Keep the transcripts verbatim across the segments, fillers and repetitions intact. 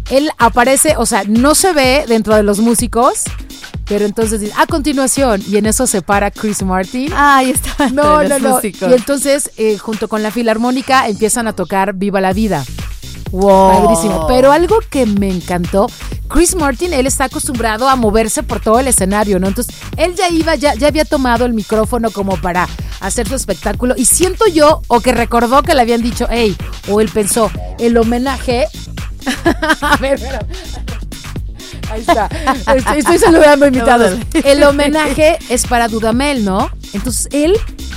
él aparece, o sea, no se ve dentro de los músicos, pero entonces dice, a continuación, y en eso se para Chris Martin. Ay, está. No, no, no. Y entonces, eh, junto con la Filarmónica, empiezan a tocar Viva la Vida. Wow. Padrísimo. Pero algo que me encantó, Chris Martin, él está acostumbrado a moverse por todo el escenario, ¿no? Entonces, él ya iba, ya, ya había tomado el micrófono como para hacer su espectáculo. Y siento yo, o que recordó que le habían dicho, hey, o él pensó, el homenaje. A ver, pero. Ahí está. Estoy, estoy saludando invitados. El homenaje es para Dudamel, ¿no? Entonces, él,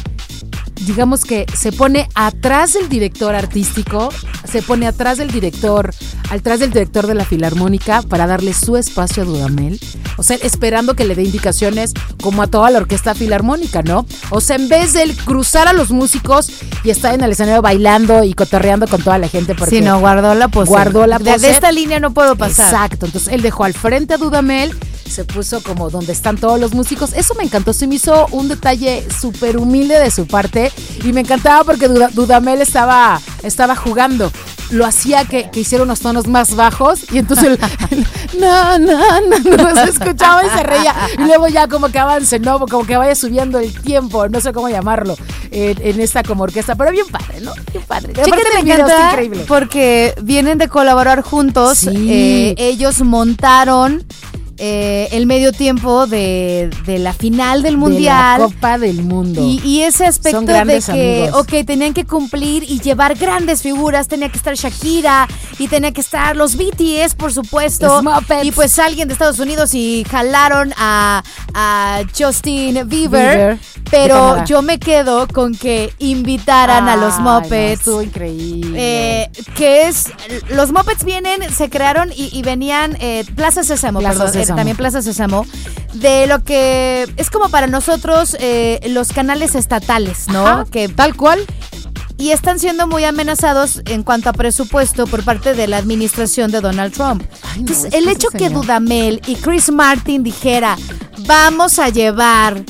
digamos que se pone atrás del director artístico, se pone atrás del director, atrás del director de la Filarmónica para darle su espacio a Dudamel. O sea, esperando que le dé indicaciones como a toda la orquesta filarmónica, ¿no? O sea, en vez de él cruzar a los músicos y estar en el escenario bailando y cotorreando con toda la gente. Porque sí, no, guardó la pose. Guardó la pose. De, de esta línea no puedo pasar. Exacto. Entonces, él dejó al frente a Dudamel, se puso como donde están todos los músicos. Eso me encantó. Se me hizo un detalle súper humilde de su parte y me encantaba porque Dudamel estaba, estaba jugando. Lo hacía que, que hiciera unos tonos más bajos y entonces el, el, no, no, no, no se escuchaba y se reía y luego ya como que avance, ¿no? Como que vaya subiendo el tiempo, no sé cómo llamarlo, en, en esta como orquesta, pero bien padre, ¿no? Bien padre. Chéquense, me encanta increíble. Porque vienen de colaborar juntos, sí. eh, ellos montaron Eh, el medio tiempo de, de la final del mundial, de la Copa del Mundo, y, y ese aspecto Son de que amigos. ok, tenían que cumplir y llevar grandes figuras, tenía que estar Shakira y tenía que estar los B T S, por supuesto, y pues alguien de Estados Unidos y jalaron a, a Justin Bieber, Bieber pero yo me quedo con que invitaran Ay, a los Muppets. No, estuvo increíble. Eh, que es, los Muppets vienen, se crearon y, y venían eh, Plaza Sésamo, Plaza perdón, Sésamo. Eh, también Plaza Sésamo, de lo que es como para nosotros eh, los canales estatales, ¿no? Ajá, que tal cual. Y están siendo muy amenazados en cuanto a presupuesto por parte de la administración de Donald Trump. Ay, no, Entonces, el hecho que Dudamel y Chris Martin dijera, vamos a llevar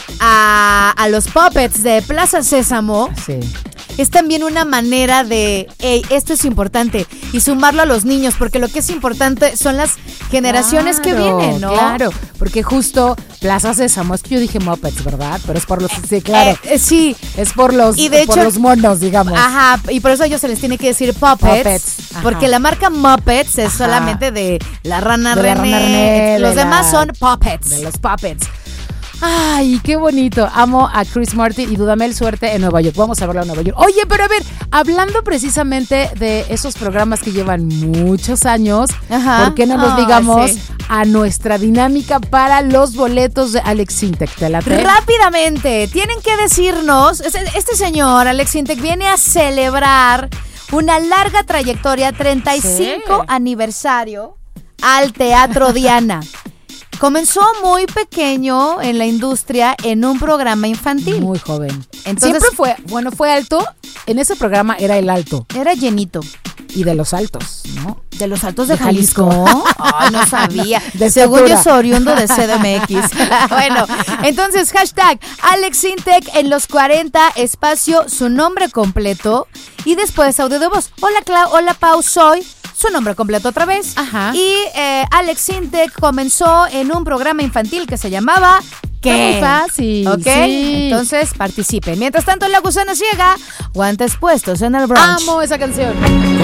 a, a los Puppets de Plaza Sésamo, sí. es también una manera de, hey, esto es importante, y sumarlo a los niños, porque lo que es importante son las generaciones claro, que vienen, ¿no? Claro, porque justo Plaza Sésamo, es que yo dije Muppets, ¿verdad? Pero es por los, sí, claro. Eh, eh, sí. Es por los, y de por hecho, los monos, digamos. Ajá, y por eso a ellos se les tiene que decir Puppets, Puppets porque la marca Muppets es ajá. solamente de la rana de René, la rana René los de demás la, son Puppets. De los Puppets. Ay, qué bonito. Amo a Chris Martin y Dudamel, suerte en Nueva York. Vamos a verlo en Nueva York. Oye, pero a ver, hablando precisamente de esos programas que llevan muchos años, ajá. ¿por qué no nos oh, digamos sí. a nuestra dinámica para los boletos de Alex Sintek? ¿Te late? Rápidamente, tienen que decirnos, este señor, Alex Sintek, viene a celebrar una larga trayectoria, treinta y cinco sí. aniversario al Teatro Diana. Comenzó muy pequeño en la industria en un programa infantil. Muy joven. Entonces, siempre fue, bueno, fue alto. En ese programa era el alto. Era llenito. Y de los altos, ¿no? De los altos de, de Jalisco. Jalisco. Ay, no sabía. De Según yo soy oriundo de C D M X. Bueno, entonces, hashtag Alex Sintek en los cuarenta, espacio, su nombre completo. Y después audio de voz. Hola, Clau, hola, Pau, soy... Su nombre completo otra vez. Ajá. Y eh, Alex Sintek comenzó en un programa infantil que se llamaba ¿Qué? Muy fácil. Ok, sí. Entonces participe. Mientras tanto, La Gusana Ciega, guantes puestos en el brunch. Amo esa canción.